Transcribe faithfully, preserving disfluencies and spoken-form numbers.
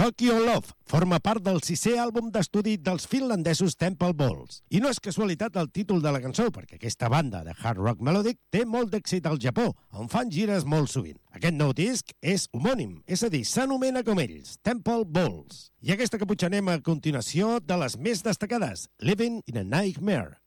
Tokyo Love forma part del sisè àlbum d'estudi dels finlandesos Temple Balls. I no és casualitat el títol de la cançó, perquè aquesta banda de hard rock melodic té molt d'èxit al Japó, on fan gires molt sovint. Aquest nou disc és homònim, és a dir, s'anomena com ells, Temple Balls. I aquesta que putxanem a continuació de les més destacades, Living in a Nightmare.